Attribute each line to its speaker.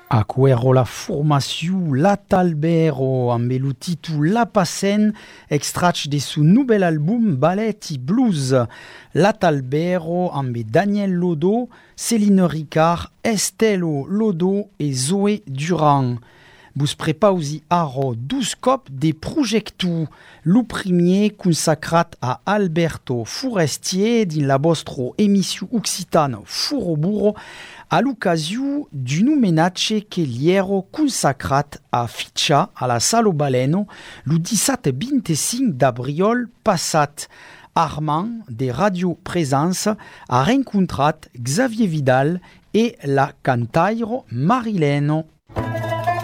Speaker 1: Acuero la formació L'Atalbero amb el títol La Passen, extrat de su nouvel album Ballet i Blues. L'Atalbero amb Daniel Lodo, Céline Ricard, Estelo Lodo e Zoé Durand. Vos prepausi aro 12 cop de projectu. Lo premier consacrat a Alberto Forestier din la vostra emissió occitana Furoburo a l'ocasió d'un homenatge que li ero consacrat a Fitxa a la Salo Baleno lo 17-25 d'abril passat. Armand de Radio Présence a rencontrat Xavier Vidal e la cantaire Marileno.